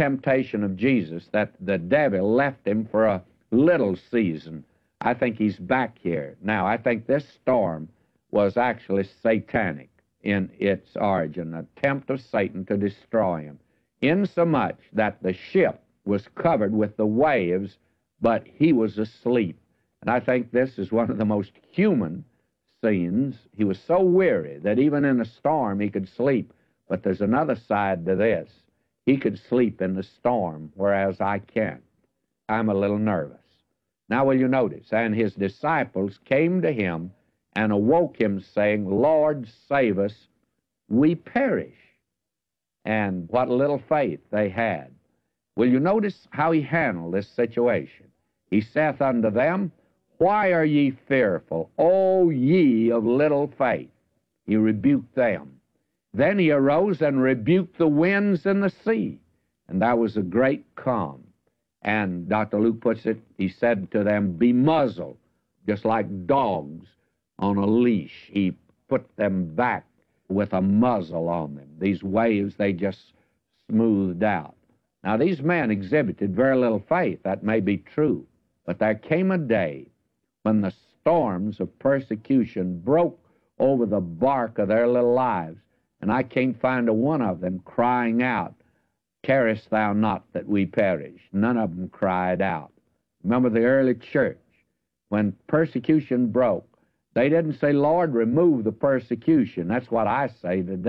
temptation of Jesus that the devil left him for a little season. I think he's back here. Now, I think this storm was actually satanic in its origin, an attempt of Satan to destroy him, insomuch that the ship was covered with the waves, but he was asleep. And I think this is one of the most human scenes. He was so weary that even in a storm he could sleep. But there's another side to this. He could sleep in the storm, whereas I can't. I'm a little nervous. Now will you notice, and his disciples came to him and awoke him, saying, Lord, save us, we perish. And what little faith they had. Will you notice how he handled this situation? He saith unto them, Why are ye fearful, O ye of little faith? He rebuked them. Then he arose and rebuked the winds and the sea, and that was a great calm. And Dr. Luke puts it, he said to them, Be muzzled, just like dogs on a leash. He put them back with a muzzle on them. These waves, they just smoothed out. Now, these men exhibited very little faith. That may be true. But there came a day when the storms of persecution broke over the bark of their little lives, and I can't find a one of them crying out, Carest thou not that we perish? None of them cried out. Remember the early church, when persecution broke, they didn't say, Lord, remove the persecution. That's what I say today.